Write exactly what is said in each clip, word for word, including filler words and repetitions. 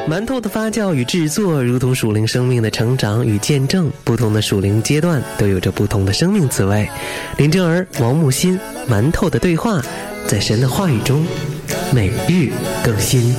馒头的发酵与制作如同属灵生命的成长与见证，不同的属灵阶段都有着不同的生命滋味。林正儿、王木心，馒头的对话，在神的话语中每日更新。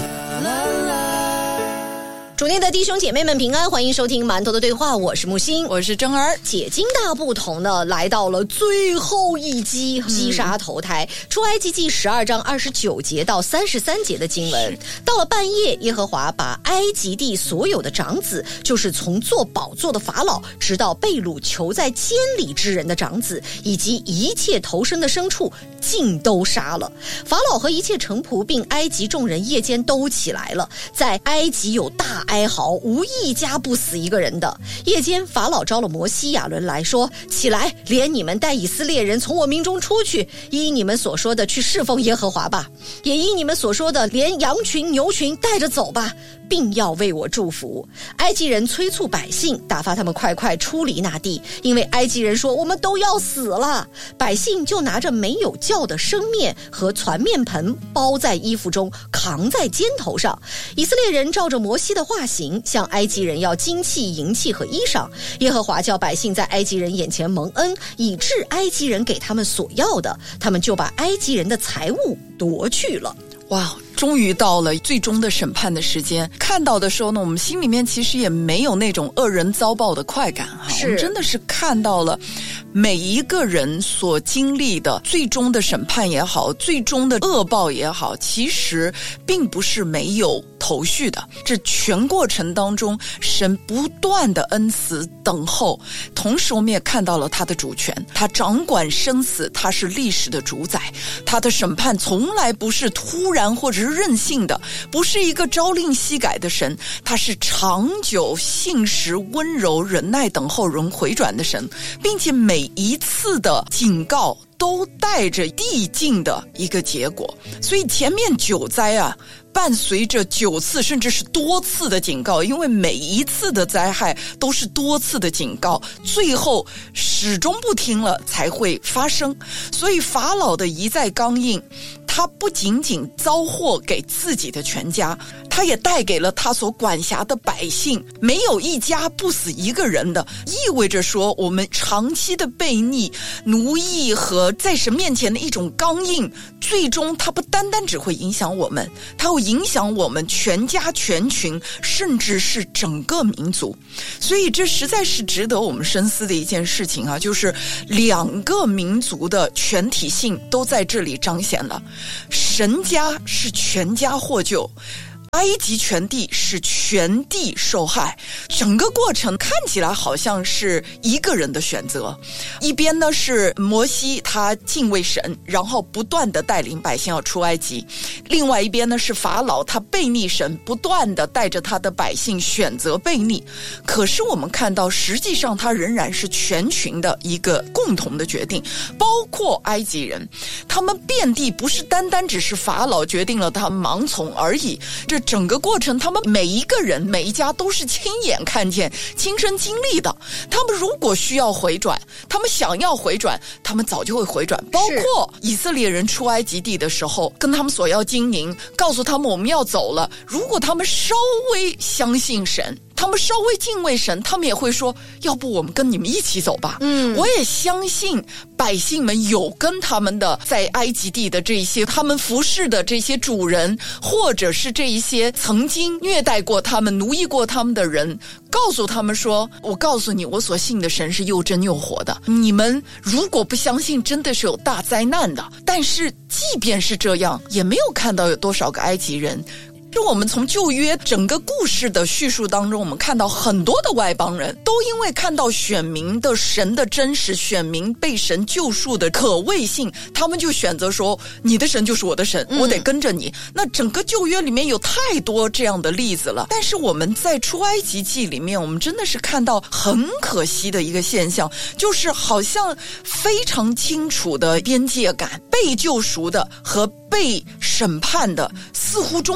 主内的弟兄姐妹们平安，欢迎收听馒头的对话，我是木星， 我是真儿。 解经大不同呢，来到了最后一击，击杀投胎、嗯、出埃及记十二章二十九节到三十三节的经文。到了半夜，耶和华把埃及地所有的长子，就是从做宝座的法老直到被掳囚在监里之人的长子，以及一切投生的牲畜，尽都杀了。法老和一切臣仆并埃及众人夜间都起来了，在埃及有大哀嚎，无一家不死一个人的。夜间法老招了摩西亚伦来说，起来，连你们带以色列人从我民中出去，依你们所说的去侍奉耶和华吧，也依你们所说的连羊群牛群带着走吧，并要为我祝福。埃及人催促百姓，打发他们快快出离那地，因为埃及人说我们都要死了。百姓就拿着没有酵的生面和攒面盆，包在衣服中，扛在肩头上。以色列人照着摩西的话行，向埃及人要金器银器和衣裳。耶和华叫百姓在埃及人眼前蒙恩，以致埃及人给他们所要的，他们就把埃及人的财物夺去了。 哇，终于到了最终的审判的时间。看到的时候呢，我们心里面其实也没有那种恶人遭报的快感哈，我们真的是看到了每一个人所经历的最终的审判也好，最终的恶报也好，其实并不是没有头绪的。这全过程当中，神不断的恩慈等候，同时我们也看到了他的主权，他掌管生死，他是历史的主宰，他的审判从来不是突然或者是任性的，不是一个朝令夕改的神，他是长久信实温柔忍耐等候人回转的神，并且每一次的警告都带着递进的一个结果。所以前面九灾啊，伴随着九次甚至是多次的警告，因为每一次的灾害都是多次的警告，最后始终不听了才会发生。所以法老的一再刚硬，他不仅仅遭祸给自己的全家，他也带给了他所管辖的百姓，没有一家不死一个人的，意味着说我们长期的悖逆、奴役和在神面前的一种刚硬，最终它不单单只会影响我们，它会影响我们全家全群，甚至是整个民族。所以这实在是值得我们深思的一件事情啊，就是两个民族的全体性都在这里彰显了。神家是全家获救，埃及全地是全地受害，整个过程看起来好像是一个人的选择。一边呢是摩西他敬畏神，然后不断的带领百姓要出埃及，另外一边呢是法老他悖逆神，不断的带着他的百姓选择悖逆。可是我们看到实际上他仍然是全群的一个共同的决定，包括埃及人，他们遍地不是单单只是法老决定了他们盲从而已，这整个过程他们每一个人每一家都是亲眼看见亲身经历的。他们如果需要回转，他们想要回转，他们早就会回转。包括以色列人出埃及地的时候，跟他们索要金银，告诉他们我们要走了，如果他们稍微相信神，他们稍微敬畏神，他们也会说要不我们跟你们一起走吧。嗯，我也相信百姓们有跟他们的在埃及地的这一些他们服侍的这些主人，或者是这一些曾经虐待过他们奴役过他们的人，告诉他们说我告诉你，我所信的神是又真又活的，你们如果不相信真的是有大灾难的。但是即便是这样，也没有看到有多少个埃及人。就我们从旧约整个故事的叙述当中，我们看到很多的外邦人都因为看到选民的神的真实，选民被神救赎的可畏性，他们就选择说你的神就是我的神，我得跟着你、嗯、那整个旧约里面有太多这样的例子了。但是我们在出埃及记里面，我们真的是看到很可惜的一个现象，就是好像非常清楚的边界感，被救赎的和被审判的似乎中间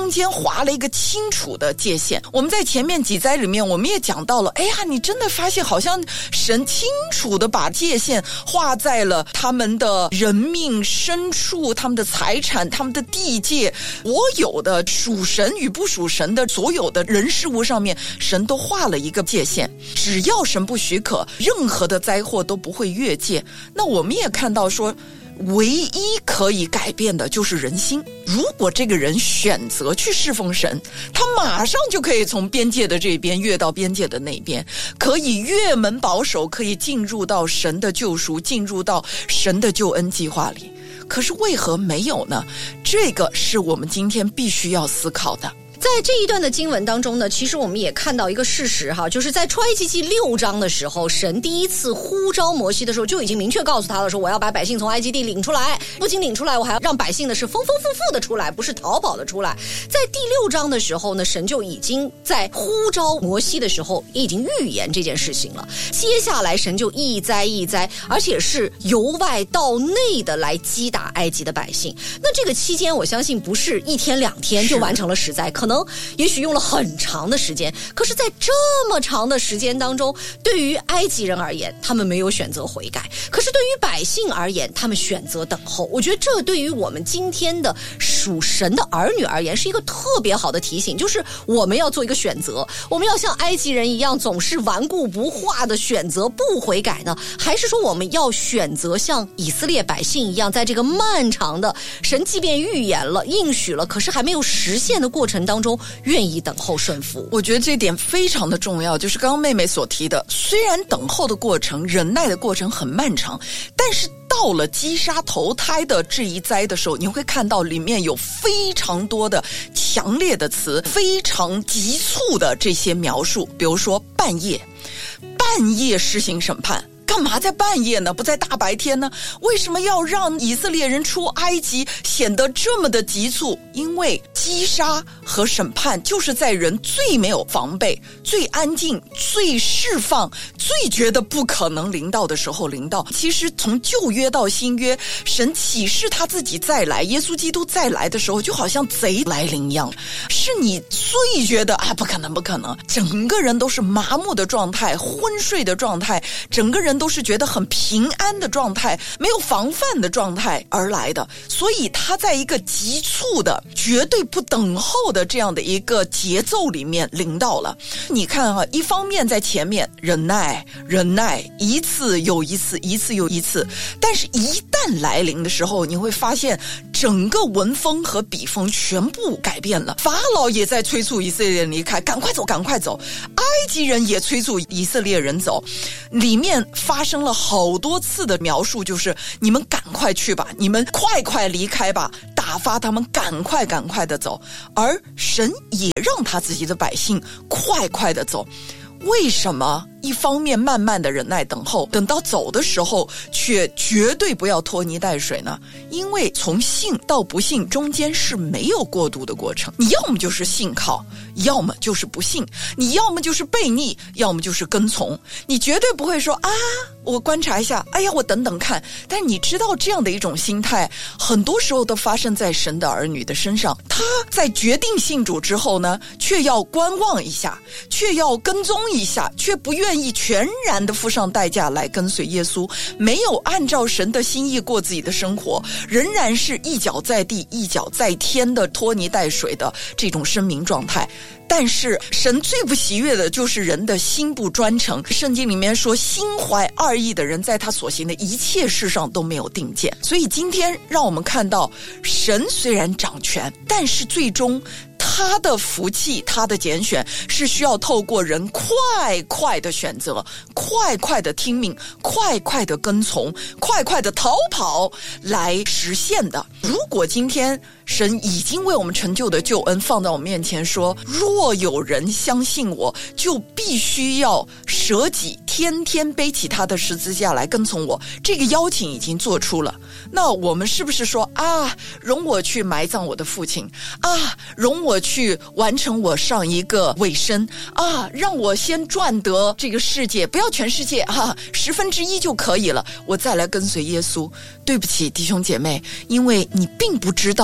划了一个清楚的界限。我们在前面几灾里面我们也讲到了，哎呀，你真的发现好像神清楚的把界限画在了他们的人命、牲畜、他们的财产、他们的地界，所有的属神与不属神的所有的人事物上面，神都画了一个界限，只要神不许可，任何的灾祸都不会越界。那我们也看到说，唯一可以改变的就是人心。如果这个人选择去侍奉神，他马上就可以从边界的这边越到边界的那边，可以越门保守，可以进入到神的救赎，进入到神的救恩计划里。可是为何没有呢？这个是我们今天必须要思考的。 在这一段的经文当中呢，其实我们也看到一个事实哈，就是在出埃及记六章的时候，神第一次呼召摩西的时候，就已经明确告诉他了，说我要把百姓从埃及地领出来，不仅领出来，我还要让百姓的是丰丰富富的出来，不是逃跑的出来。在第六章的时候呢，神就已经在呼召摩西的时候已经预言这件事情了。接下来神就一灾一灾，而且是由外到内的来击打埃及的百姓。那这个期间，我相信不是一天两天就完成了十灾，可能也许用了很长的时间。可是在这么长的时间当中，对于埃及人而言，他们没有选择悔改，可是对于百姓而言，他们选择等候。我觉得这对于我们今天的属神的儿女而言是一个特别好的提醒，就是我们要做一个选择，我们要像埃及人一样总是顽固不化的选择不悔改呢，还是说我们要选择像以色列百姓一样，在这个漫长的神即便预言了应许了，可是还没有实现的过程当中愿意等候顺服。 我觉得这点非常的重要，就是刚刚妹妹所提的，虽然等候的过程、忍耐的过程很漫长，但是到了击杀头胎的这一灾的时候，你会看到里面有非常多的强烈的词，非常急促的这些描述。比如说半夜，半夜施行审判，干嘛在半夜呢？不在大白天呢？为什么要让以色列人出埃及显得这么的急促？因为击杀和审判就是在人最没有防备、最安静、最释放、最觉得不可能临到的时候临到。其实从旧约到新约，神启示他自己再来，耶稣基督再来的时候，就好像贼来临一样，是你最觉得啊不可能不可能，整个人都是麻木的状态、昏睡的状态，整个人都是觉得很平安的状态，没有防范的状态而来的。所以他在一个急促的绝对不等候的这样的一个节奏里面临到了。你看啊，一方面在前面忍耐忍耐，一次又一次，一次又一次，但是一旦来临的时候，你会发现整个文风和笔锋全部改变了。法老也在催促以色列人离开，赶快走赶快走，埃及人也催促以色列人走，里面发生了好多次的描述，就是你们赶快去吧，你们快快离开吧，打发他们赶快赶快的走。而神也让他自己的百姓快快的走。为什么一方面慢慢的忍耐等候，等到走的时候却绝对不要拖泥带水呢？因为从信到不信中间是没有过渡的过程，你要么就是信靠，要么就是不信，你要么就是悖逆，要么就是跟从。你绝对不会说啊我观察一下，哎呀我等等看。但是你知道这样的一种心态很多时候都发生在神的儿女的身上，他在决定信主之后呢，却要观望一下，却要跟踪一下，却不愿意全然的付上代价来跟随耶稣，没有按照神的心意过自己的生活，仍然是一脚在地一脚在天的拖泥带水的这种生命状态。但是神最不喜悦的就是人的心不专诚，圣经里面说心怀二意的人在他所行的一切事上都没有定见。所以今天让我们看到，神虽然掌权，但是最终他的福气，他的拣选是需要透过人快快的选择，快快的听命，快快的跟从，快快的逃跑来实现的。如果今天神已经为我们成就的救恩放在我们面前，说若有人相信我，就必须要舍己，天天背起他的十字架来跟从我，这个邀请已经做出了。那我们是不是说啊，容我去埋葬我的父亲啊，容我去完成我上一个尾声啊，让我先赚得这个世界，不要全世界啊，十分之一就可以了，我再来跟随耶稣。对不起弟兄姐妹，因为你并不知道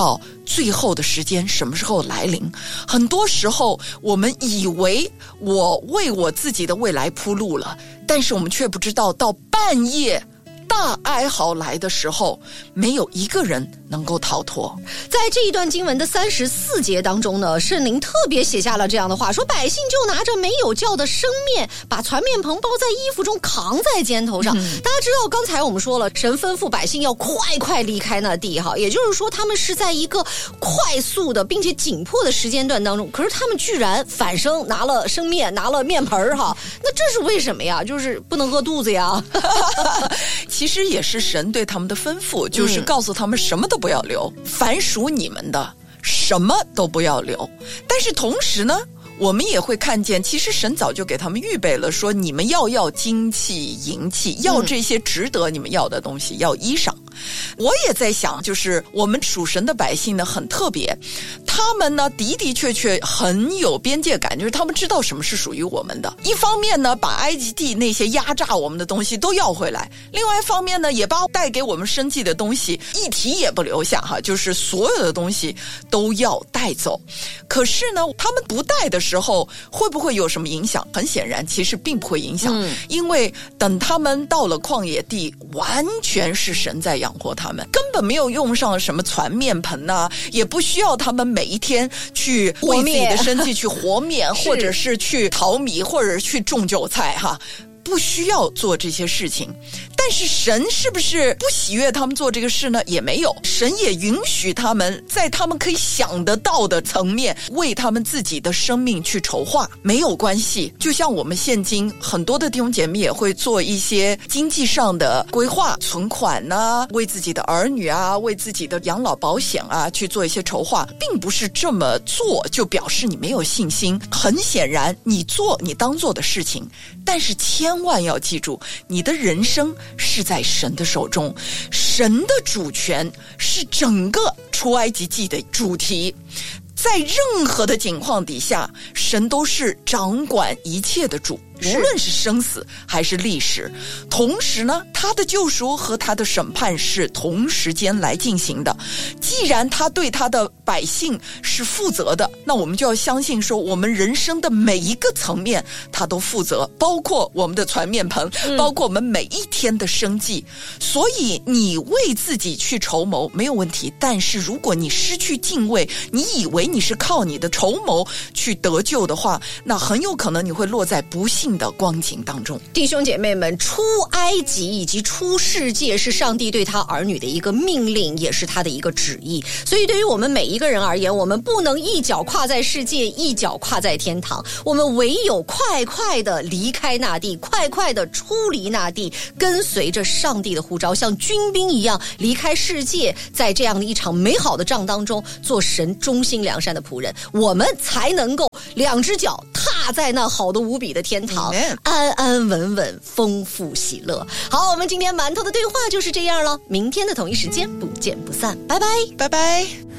最后的时间什么时候来临。很多时候我们以为我为我自己的未来铺路了，但是我们却不知道到半夜大哀嚎来的时候，没有一个人能够逃脱。 在这一段经文的三十四节当中呢，圣灵特别写下了这样的话，说百姓就拿着没有酵的生面，把传面棚包在衣服中，扛在肩头上、嗯、大家知道刚才我们说了，神吩咐百姓要快快离开那地哈，也就是说他们是在一个快速的并且紧迫的时间段当中，可是他们居然反生拿了生面，拿了面盆哈，那这是为什么呀？就是不能饿肚子呀其实也是神对他们的吩咐，就是告诉他们什么都不要留、嗯、凡属你们的什么都不要留。但是同时呢，我们也会看见其实神早就给他们预备了，说你们要要金器银器，要这些值得你们要的东西、嗯、要衣裳。我也在想，就是我们属神的百姓呢很特别，他们呢的的确确很有边界感，就是他们知道什么是属于我们的。一方面呢，把埃及地那些压榨我们的东西都要回来，另外一方面呢，也把带给我们生计的东西一提也不留下哈，就是所有的东西都要带走。可是呢，他们不带的时候会不会有什么影响？很显然其实并不会影响、嗯、因为等他们到了旷野地，完全是神在养活他们，根本没有用上什么攒面盆啊，也不需要他们每一天去为自己的生计去和面或者是去淘米或者是去种韭菜哈，不需要做这些事情。但是神是不是不喜悦他们做这个事呢？也没有，神也允许他们在他们可以想得到的层面为他们自己的生命去筹划，没有关系。就像我们现今很多的弟兄姐妹也会做一些经济上的规划，存款啊，为自己的儿女啊，为自己的养老保险啊去做一些筹划，并不是这么做就表示你没有信心。很显然你做你当做的事情，但是千万要记住，你的人生是在神的手中，神的主权是整个出埃及记的主题。在任何的境况底下，神都是掌管一切的主，无论是生死还是历史。同时呢，他的救赎和他的审判是同时间来进行的。既然他对他的百姓是负责的，那我们就要相信说，我们人生的每一个层面他都负责，包括我们的传面盆、嗯、包括我们每一天的生计。所以你为自己去筹谋没有问题，但是如果你失去敬畏，你以为你是靠你的筹谋去得救的话，那很有可能你会落在不幸的光景当中。 弟兄姐妹们，出埃及以及出世界是上帝对他儿女的一个命令，也是他的一个旨意。所以对于我们每一个人而言，我们不能一脚跨在世界，一脚跨在天堂，我们唯有快快的离开那地，快快的出离那地，跟随着上帝的呼召，像军兵一样离开世界，在这样的一场美好的仗当中做神忠心良善的仆人，我们才能够两只脚踏在那好的无比的天堂，安安稳稳，丰富喜乐。好，我们今天馒头的对话就是这样了，明天的同一时间不见不散，拜拜， 拜拜。